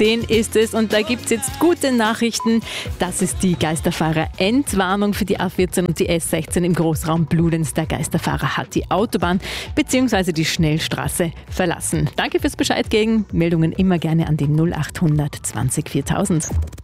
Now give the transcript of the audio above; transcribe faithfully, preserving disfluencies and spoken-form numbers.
zehn ist es und da gibt es jetzt gute Nachrichten. Das ist die Geisterfahrer-Endwarnung für die A vierzehn und die S sechzehn im Großraum Bludenz. Der Geisterfahrer hat die Autobahn bzw. die Schnellstraße verlassen. Danke fürs Bescheid geben. Meldungen immer gerne an die null acht hundert zwanzig viertausend.